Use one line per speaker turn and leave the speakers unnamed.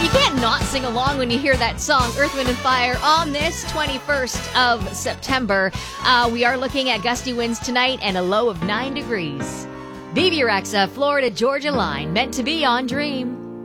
You can't not sing along when you hear that song, Earth, Wind & Fire, on this 21st of September. We are looking at gusty winds tonight and a low of 9 degrees. Vivi Rexa, Florida-Georgia line, meant to be on Dream.